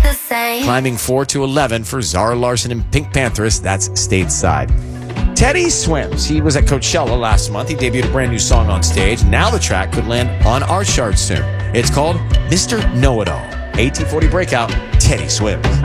the same. Climbing 4 to 11 for Zara Larsson and Pink Panthers. That's stateside. Teddy Swims. He was at Coachella last month. He debuted a brand new song on stage. Now the track could land on our charts soon. It's called Mr. Know-It-All. 1840 Breakout, Teddy Swims.